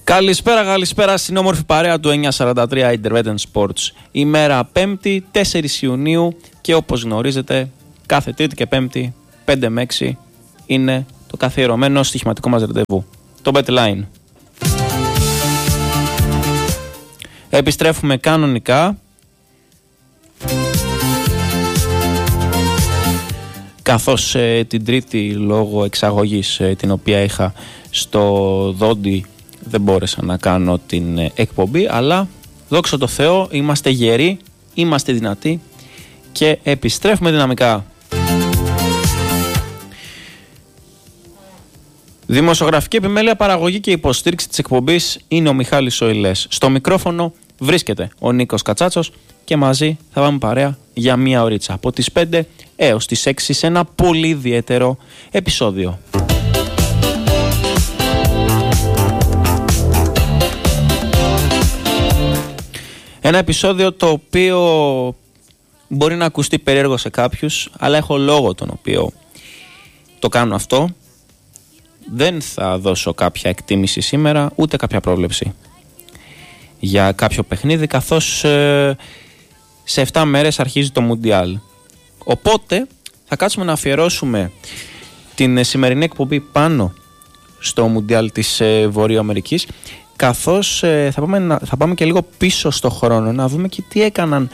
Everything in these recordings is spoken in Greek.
Καλησπέρα στην όμορφη παρέα του 943 Intervention Sports. Ημέρα 5η, 4 Ιουνίου και όπως γνωρίζετε κάθε Τρίτη και Πέμπτη 5 με 6 είναι το καθιερωμένο στοιχηματικό μας ραντεβού, το BetLine. Επιστρέφουμε κανονικά, καθώς την Τρίτη λόγω εξαγωγής την οποία είχα στο Δόντι δεν μπόρεσα να κάνω την εκπομπή, αλλά δόξα τω Θεώ είμαστε γεροί, είμαστε δυνατοί και επιστρέφουμε δυναμικά. Δημοσιογραφική επιμέλεια, παραγωγή και υποστήριξη της εκπομπής είναι ο Μιχάλης Οηλές. Στο μικρόφωνο βρίσκεται ο Νίκος Κατσάτσος και μαζί θα πάμε παρέα για μία ωρίτσα από τις 5 έως τις 6 σε ένα πολύ ιδιαίτερο επεισόδιο. Ένα επεισόδιο το οποίο μπορεί να ακουστεί περίεργο σε κάποιους, αλλά έχω λόγο τον οποίο το κάνω αυτό. Δεν θα δώσω κάποια εκτίμηση σήμερα, ούτε κάποια πρόβλεψη για κάποιο παιχνίδι, καθώς σε 7 μέρες αρχίζει το Μουντιάλ. Οπότε θα κάτσουμε να αφιερώσουμε την σημερινή εκπομπή πάνω στο Μουντιάλ της Βορείου Αμερικής, καθώς θα πάμε και λίγο πίσω στο χρόνο να δούμε και τι έκαναν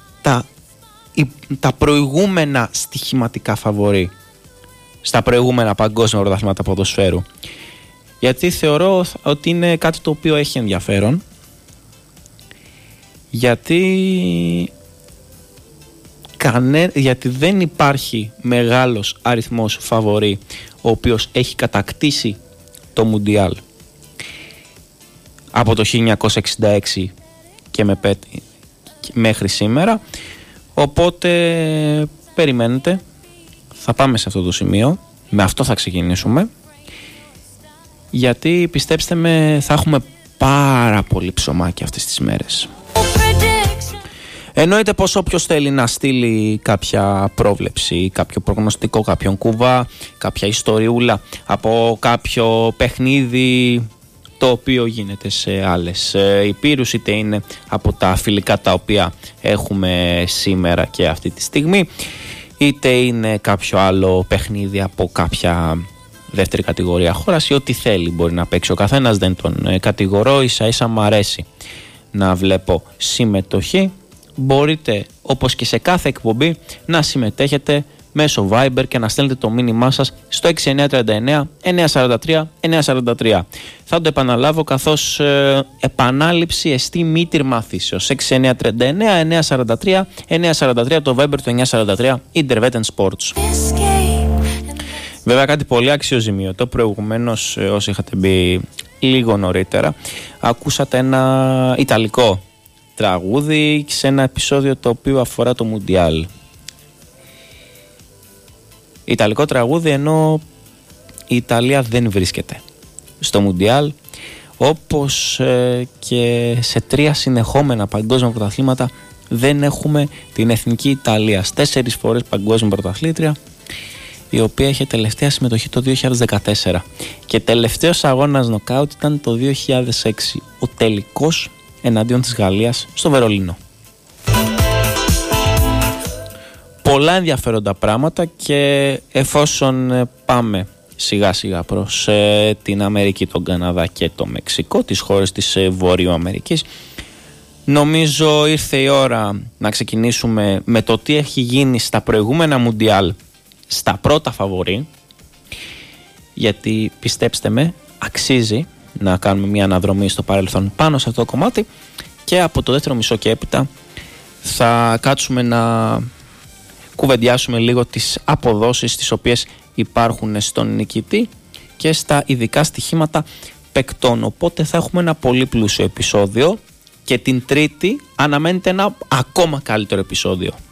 τα προηγούμενα στοιχηματικά φαβορί στα προηγούμενα παγκόσμια πρωταθλήματα ποδοσφαίρου, γιατί θεωρώ ότι είναι κάτι το οποίο έχει ενδιαφέρον, γιατί δεν υπάρχει μεγάλος αριθμός φαβορί ο οποίος έχει κατακτήσει το Μουντιάλ από το 1966 και μέχρι σήμερα. Οπότε περιμένετε, θα πάμε σε αυτό το σημείο, με αυτό θα ξεκινήσουμε, γιατί πιστέψτε με θα έχουμε πάρα πολύ ψωμάκι αυτές τις μέρες. Εννοείται πως όποιος θέλει να στείλει κάποια πρόβλεψη, κάποιο προγνωστικό, κάποιον κουβά, κάποια ιστοριούλα από κάποιο παιχνίδι το οποίο γίνεται σε άλλες υπήρους, είτε είναι από τα φιλικά τα οποία έχουμε σήμερα και αυτή τη στιγμή, είτε είναι κάποιο άλλο παιχνίδι από κάποια δεύτερη κατηγορία χώρας ή ό,τι θέλει μπορεί να παίξει ο καθένας, δεν τον κατηγορώ, ίσα ίσα μου αρέσει να βλέπω συμμετοχή. Μπορείτε όπως και σε κάθε εκπομπή να συμμετέχετε μέσω Viber και να στέλνετε το μήνυμά σας στο 6939 943 943. Θα το επαναλάβω, καθώς επανάληψη εστί μήτηρ μαθήσεως. 6939 943 943, το Viber του 943 Intervention Sports. Βέβαια κάτι πολύ αξιοζημιωτό, προηγουμένως όσοι είχατε μπει λίγο νωρίτερα ακούσατε ένα ιταλικό τραγούδι σε ένα επεισόδιο το οποίο αφορά το Μουντιάλ. Ιταλικό τραγούδι, ενώ η Ιταλία δεν βρίσκεται στο Μουντιάλ, όπως και σε 3 συνεχόμενα παγκόσμια πρωταθλήματα δεν έχουμε την εθνική Ιταλία, 4 φορές παγκόσμια πρωταθλήτρια, η οποία είχε τελευταία συμμετοχή το 2014 και τελευταίος αγώνας νοκάουτ ήταν το 2006, ο τελικός εναντίον της Γαλλίας στο Βερολίνο. Πολλά ενδιαφέροντα πράγματα, και εφόσον πάμε σιγά σιγά προς την Αμερική, τον Καναδά και το Μεξικό, τις χώρες της Βορείου Αμερικής, νομίζω ήρθε η ώρα να ξεκινήσουμε με το τι έχει γίνει στα προηγούμενα Μουντιάλ στα πρώτα φαβορί, γιατί πιστέψτε με αξίζει να κάνουμε μια αναδρομή στο παρελθόν πάνω σε αυτό το κομμάτι, και από το δεύτερο μισό και έπειτα θα κάτσουμε να κουβεντιάσουμε λίγο τις αποδόσεις τις οποίες υπάρχουν στον νικητή και στα ειδικά στοιχήματα παικτών. Οπότε θα έχουμε ένα πολύ πλούσιο επεισόδιο και την Τρίτη αναμένεται ένα ακόμα καλύτερο επεισόδιο.